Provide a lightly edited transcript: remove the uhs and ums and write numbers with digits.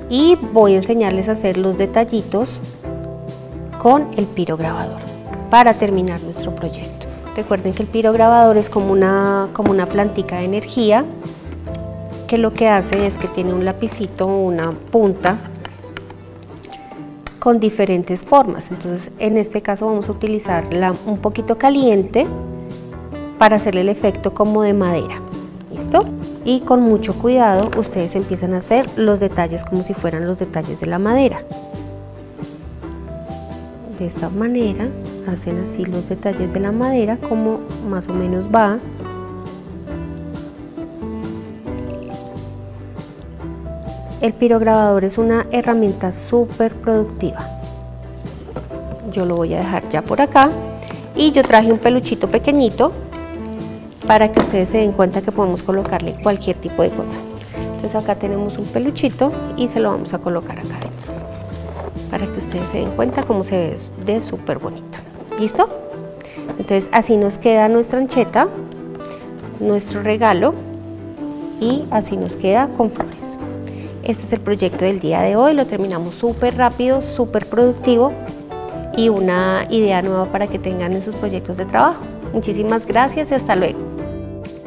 y voy a enseñarles a hacer los detallitos con el pirograbador para terminar nuestro proyecto. Recuerden que el pirograbador es como una plantica de energía que lo que hace es que tiene un lapicito, una punta con diferentes formas. Entonces en este caso vamos a utilizarla un poquito caliente para hacerle el efecto como de madera. ¿Listo? Y con mucho cuidado ustedes empiezan a hacer los detalles como si fueran los detalles de la madera. De esta manera hacen así los detalles de la madera, como más o menos va. El pirograbador es una herramienta súper productiva. Yo lo voy a dejar ya por acá y yo traje un peluchito pequeñito para que ustedes se den cuenta que podemos colocarle cualquier tipo de cosa. Entonces acá tenemos un peluchito y se lo vamos a colocar acá adentro para que ustedes se den cuenta cómo se ve de súper bonito. ¿Listo? Entonces así nos queda nuestra ancheta, nuestro regalo, y así nos queda con flores. Este es el proyecto del día de hoy, lo terminamos súper rápido, súper productivo y una idea nueva para que tengan en sus proyectos de trabajo. Muchísimas gracias y hasta luego.